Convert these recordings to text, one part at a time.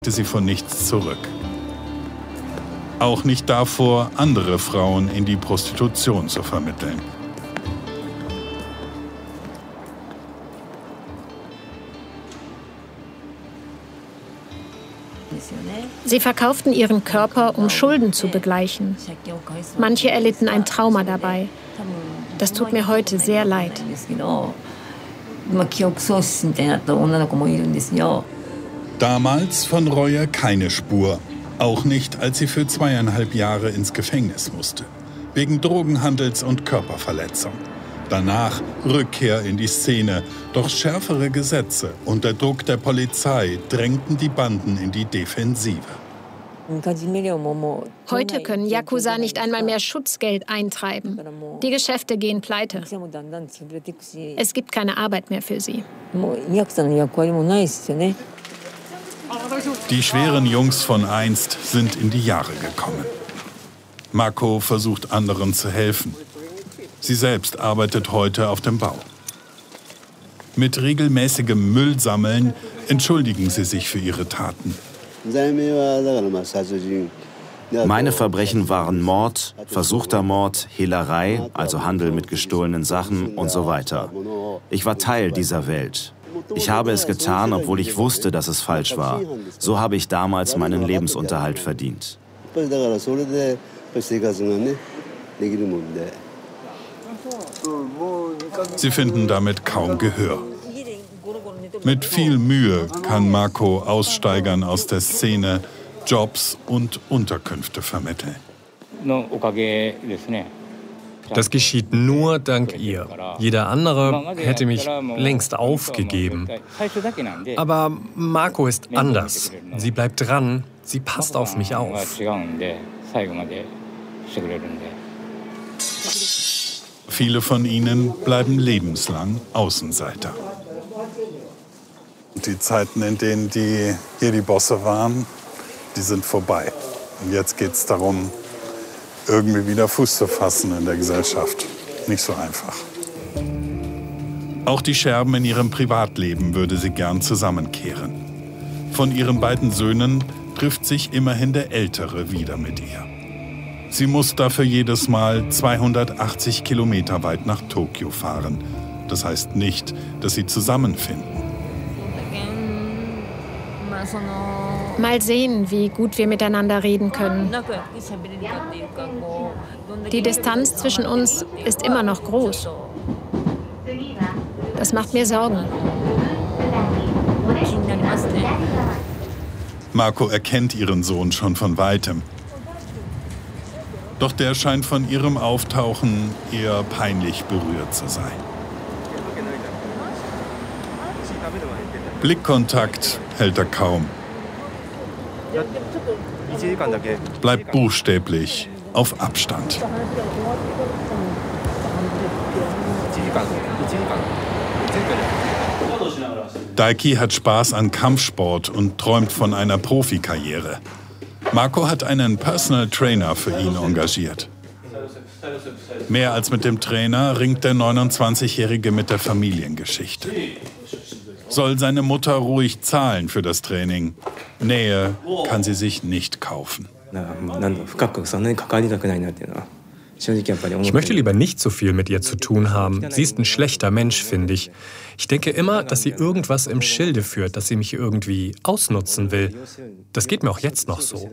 sie vor nichts zurück. Auch nicht davor, andere Frauen in die Prostitution zu vermitteln. Sie verkauften ihren Körper, um Schulden zu begleichen. Manche erlitten ein Trauma dabei. Das tut mir heute sehr leid. Damals von Reue keine Spur. Auch nicht, als sie für 2,5 Jahre ins Gefängnis musste. Wegen Drogenhandels und Körperverletzung. Danach Rückkehr in die Szene. Doch schärfere Gesetze unter Druck der Polizei drängten die Banden in die Defensive. Heute können Yakuza nicht einmal mehr Schutzgeld eintreiben. Die Geschäfte gehen pleite. Es gibt keine Arbeit mehr für sie. Die schweren Jungs von einst sind in die Jahre gekommen. Mako versucht anderen zu helfen. Sie selbst arbeitet heute auf dem Bau. Mit regelmäßigem Müllsammeln entschuldigen sie sich für ihre Taten. Meine Verbrechen waren Mord, versuchter Mord, Hehlerei, also Handel mit gestohlenen Sachen und so weiter. Ich war Teil dieser Welt. Ich habe es getan, obwohl ich wusste, dass es falsch war. So habe ich damals meinen Lebensunterhalt verdient. Sie finden damit kaum Gehör. Mit viel Mühe kann Mako Aussteigern aus der Szene Jobs und Unterkünfte vermitteln. Das geschieht nur dank ihr. Jeder andere hätte mich längst aufgegeben. Aber Mako ist anders. Sie bleibt dran, sie passt auf mich auf. Viele von ihnen bleiben lebenslang Außenseiter. Die Zeiten, in denen die hier die Bosse waren, die sind vorbei. Und jetzt geht es darum, irgendwie wieder Fuß zu fassen in der Gesellschaft. Nicht so einfach. Auch die Scherben in ihrem Privatleben würde sie gern zusammenkehren. Von ihren beiden Söhnen trifft sich immerhin der Ältere wieder mit ihr. Sie muss dafür jedes Mal 280 Kilometer weit nach Tokio fahren. Das heißt nicht, dass sie zusammenfinden. Mal sehen, wie gut wir miteinander reden können. Die Distanz zwischen uns ist immer noch groß. Das macht mir Sorgen. Mako erkennt ihren Sohn schon von weitem. Doch der scheint von ihrem Auftauchen eher peinlich berührt zu sein. Blickkontakt hält er kaum. Bleibt buchstäblich auf Abstand. Daiki hat Spaß an Kampfsport und träumt von einer Profikarriere. Mako hat einen Personal Trainer für ihn engagiert. Mehr als mit dem Trainer ringt der 29-Jährige mit der Familiengeschichte. Soll seine Mutter ruhig zahlen für das Training? Nähe kann sie sich nicht kaufen. Ich möchte lieber nicht so viel mit ihr zu tun haben. Sie ist ein schlechter Mensch, finde ich. Ich denke immer, dass sie irgendwas im Schilde führt, dass sie mich irgendwie ausnutzen will. Das geht mir auch jetzt noch so.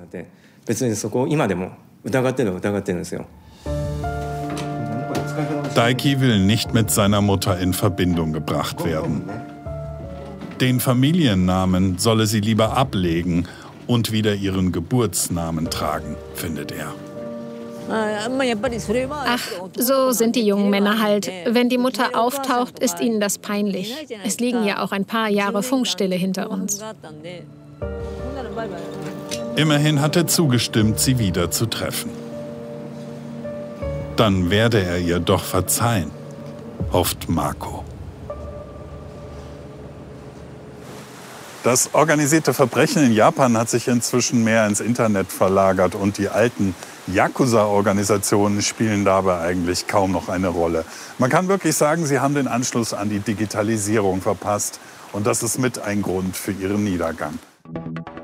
Daiki will nicht mit seiner Mutter in Verbindung gebracht werden. Den Familiennamen solle sie lieber ablegen und wieder ihren Geburtsnamen tragen, findet er. Ach, so sind die jungen Männer halt. Wenn die Mutter auftaucht, ist ihnen das peinlich. Es liegen ja auch ein paar Jahre Funkstille hinter uns. Immerhin hat er zugestimmt, sie wieder zu treffen. Dann werde er ihr doch verzeihen, hofft Mako. Das organisierte Verbrechen in Japan hat sich inzwischen mehr ins Internet verlagert und die alten Yakuza-Organisationen spielen dabei eigentlich kaum noch eine Rolle. Man kann wirklich sagen, sie haben den Anschluss an die Digitalisierung verpasst und das ist mit ein Grund für ihren Niedergang.